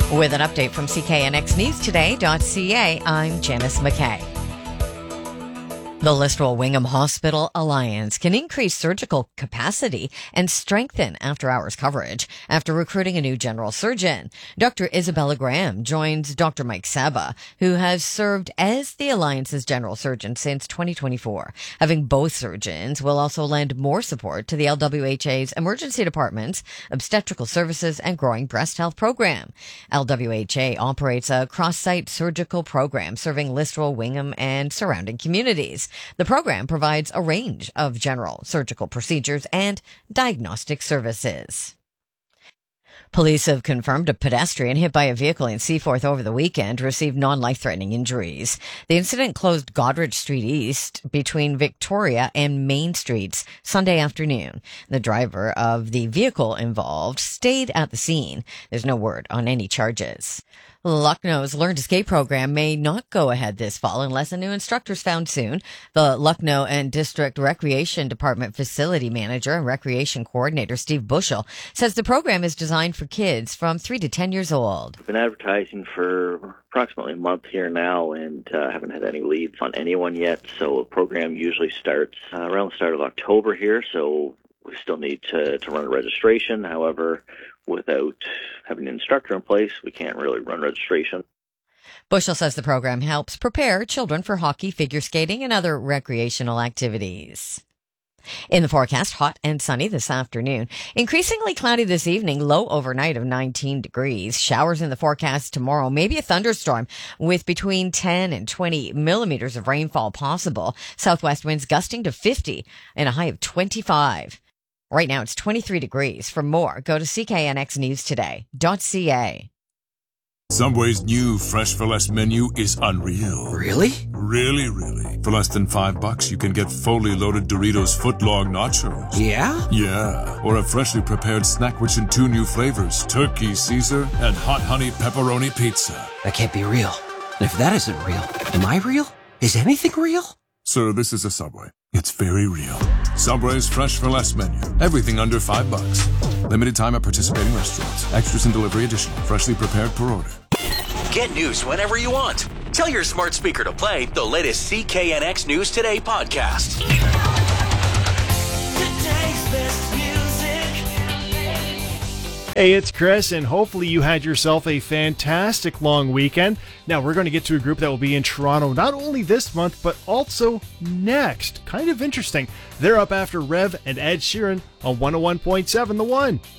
With an update from CKNXNewsToday.ca, I'm Janice McKay. The Listowel Wingham Hospital Alliance can increase surgical capacity and strengthen after-hours coverage after recruiting a new general surgeon. Dr. Isabella Graham joins Dr. Mike Saba, who has served as the Alliance's general surgeon since 2024. Having both surgeons will also lend more support to the LWHA's emergency departments, obstetrical services, and growing breast health program. LWHA operates a cross-site surgical program serving Listowel, Wingham, and surrounding communities. The program provides a range of general surgical procedures and diagnostic services. Police have confirmed a pedestrian hit by a vehicle in Seaforth over the weekend received non-life-threatening injuries. The incident closed Goderich Street East between Victoria and Main Streets Sunday afternoon. The driver of the vehicle involved stayed at the scene. There's no word on any charges. Lucknow's Learn to Skate program may not go ahead this fall unless a new instructor is found soon. The Lucknow and District Recreation Department Facility Manager and Recreation Coordinator Steve Bushell says the program is designed for kids from 3 to 10 years old. We've been advertising for approximately a month here now and haven't had any leads on anyone yet. So the program usually starts around the start of October here. So we still need to run a registration. However, without having an instructor in place, we can't really run registration. Bushell says the program helps prepare children for hockey, figure skating, and other recreational activities. In the forecast, hot and sunny this afternoon. Increasingly cloudy this evening, low overnight of 19 degrees. Showers in the forecast tomorrow, maybe a thunderstorm with between 10 and 20 millimeters of rainfall possible. Southwest winds gusting to 50 and a high of 25. Right now, it's 23 degrees. For more, go to CKNXNewsToday.ca. Subway's new Fresh for Less menu is unreal. Really? Really. For less than $5, you can get fully loaded Doritos footlong nachos. Yeah? Yeah. Or a freshly prepared snack rich in 2 new flavors, Turkey Caesar and Hot Honey Pepperoni Pizza. That can't be real. And if that isn't real, am I real? Is anything real? Sir, this is a Subway. It's very real. Subway's Fresh for Less menu. Everything under $5. Limited time at participating restaurants. Extras and delivery additional. Freshly prepared per order. Get news whenever you want. Tell your smart speaker to play the latest CKNX News Today podcast. Today's best music. Hey, it's Chris, and hopefully you had yourself a fantastic long weekend. Now, we're going to get to a group that will be in Toronto not only this month, but also next. Kind of interesting. They're up after Rev and Ed Sheeran on 101.7 The One.